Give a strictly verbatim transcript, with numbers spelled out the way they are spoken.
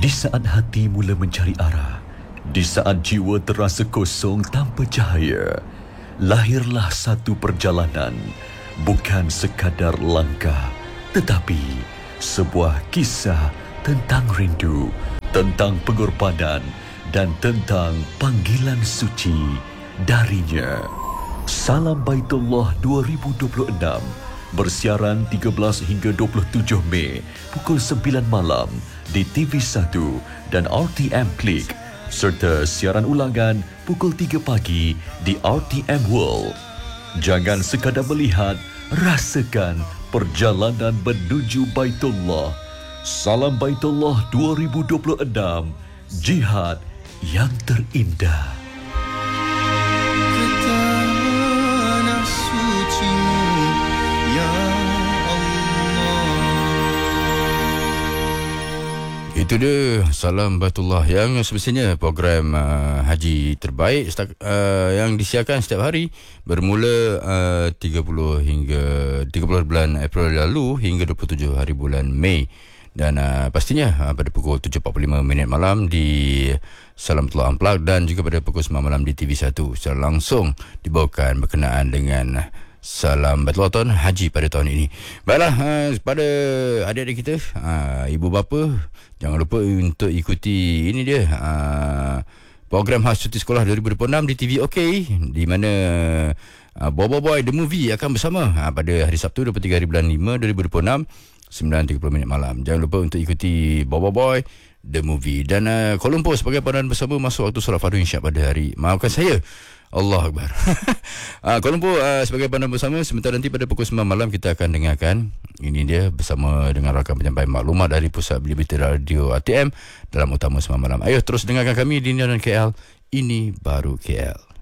Di saat hati mula mencari arah, di saat jiwa terasa kosong tanpa cahaya, lahirlah satu perjalanan, bukan sekadar langkah, tetapi sebuah kisah tentang rindu, tentang pengorbanan dan tentang panggilan suci darinya. Salam Baitullah dua ribu dua puluh enam bersiaran tiga belas hingga dua puluh tujuh Mei pukul sembilan malam di T V satu dan R T M Klik, serta siaran ulangan pukul tiga pagi di R T M World. Jangan sekadar melihat, rasakan perjalanan menuju Baitullah. Salam Baitullah dua ribu dua puluh enam, jihad yang terindah. Itu dia Salam Baitullah, yang semestinya program uh, haji terbaik uh, yang disiarkan setiap hari bermula uh, tiga puluh hingga tiga puluh bulan April lalu hingga dua puluh tujuh hari bulan Mei. Dan uh, pastinya uh, pada pukul tujuh empat puluh lima minit malam di Salam Baitullah Unplugged, dan juga pada pukul sembilan malam di T V satu secara langsung dibawakan berkenaan dengan Salam Baitullah Tahun Haji pada tahun ini. Baiklah, uh, pada adik-adik kita, uh, ibu bapa, jangan lupa untuk ikuti ini dia uh, program khas cuti sekolah dua ribu dua puluh enam di T V OK, di mana uh, Bobo Boy The Movie akan bersama uh, pada hari Sabtu dua puluh tiga hari bulan lima dua ribu dua puluh enam sembilan tiga puluh minit malam. Jangan lupa untuk ikuti Bobo Boy The Movie. Dan uh, Kuala Lumpur sebagai pandangan bersama masuk waktu solat fardu insya pada hari, maafkan saya, Allah Akbar. uh, Kuala Lumpur uh, sebagai pandangan bersama. Sebentar nanti pada pukul sembilan malam kita akan dengarkan ini dia bersama dengan rakan penyampaian maklumat dari Pusat Berita Radio A T M dalam Utama Sembilan Malam. Ayo terus dengarkan kami di Niaran K L. Ini baru K L.